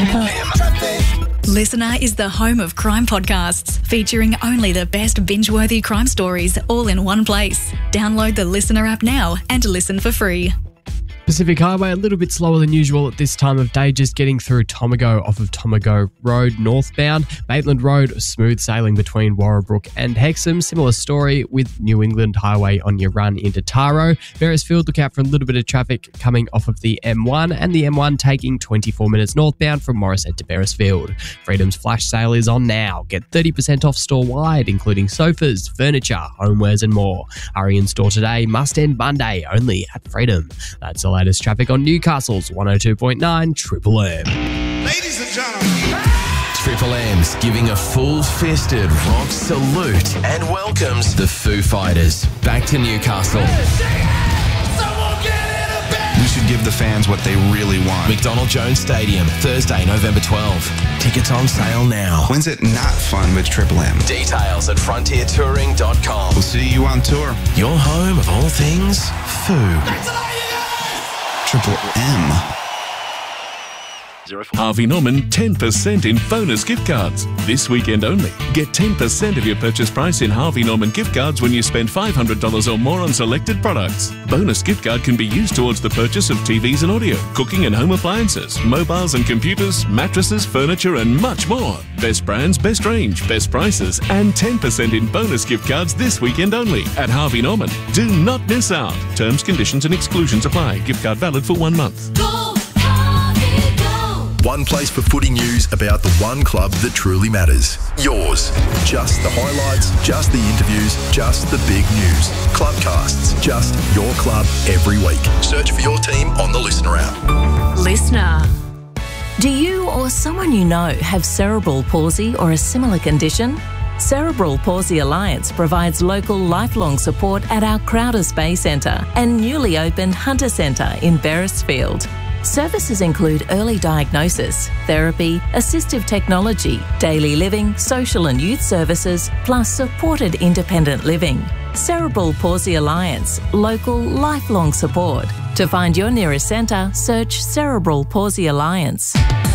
Listener is the home of crime podcasts, featuring only the best binge-worthy crime stories all in one place. Download the Listener app now and listen for free. Pacific Highway a little bit slower than usual at this time of day, just getting through Tomago off of Tomago Road northbound. Maitland Road, smooth sailing between Warrabrook and Hexham. Similar story with New England Highway on your run into Taro. Beresfield, look out for a little bit of traffic coming off of the M1, and the M1 taking 24 minutes northbound from Morisset to Beresfield. Freedom's flash sale is on now. Get 30% off store-wide, including sofas, furniture, homewares and more. Hurry in store today, must end Monday, only at Freedom. That's the latest traffic on Newcastle's 102.9 Triple M. Ladies and gentlemen, Triple M's giving a full-fisted rock salute and welcomes the Foo Fighters back to Newcastle. we should give the fans what they really want. McDonald Jones Stadium, Thursday, November 12. Tickets on sale now. When's it not fun with Triple M? Details at frontiertouring.com. We'll see you on tour. Your home of all things Foo. Triple M. Harvey Norman 10% in bonus gift cards. This weekend only. Get 10% of your purchase price in Harvey Norman gift cards when you spend $500 or more on selected products. Bonus gift card can be used towards the purchase of TVs and audio, cooking and home appliances, mobiles and computers, mattresses, furniture and much more. Best brands, best range, best prices and 10% in bonus gift cards this weekend only at Harvey Norman. Do not miss out. Terms, conditions and exclusions apply. Gift card valid for 1 month. One place for footy news about the one club that truly matters. Yours. Just the highlights, just the interviews, just the big news. Clubcasts, just your club every week. Search for your team on the Listener app. Listener. Do you or someone you know have cerebral palsy or a similar condition? Cerebral Palsy Alliance provides local lifelong support at our Crowders Bay Centre and newly opened Hunter Centre in Beresfield. Services include early diagnosis, therapy, assistive technology, daily living, social and youth services, plus supported independent living. Cerebral Palsy Alliance, local lifelong support. To find your nearest centre, search Cerebral Palsy Alliance.